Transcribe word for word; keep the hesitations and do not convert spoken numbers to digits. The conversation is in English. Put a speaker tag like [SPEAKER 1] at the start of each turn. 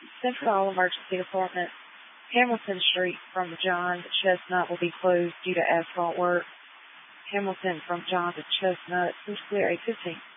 [SPEAKER 1] Central Emergency Department. Hamilton Street from John to Chestnut will be closed due to asphalt work. Hamilton from John to Chestnut, please clear eight fifteen.